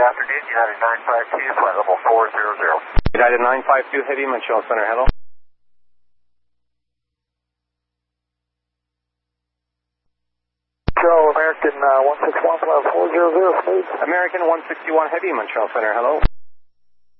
afternoon, United 952, flight level 400. United 952 Heavy, Montreal Center, hello. American 161, flight level 400, please. American 161 Heavy, Montreal Center, hello.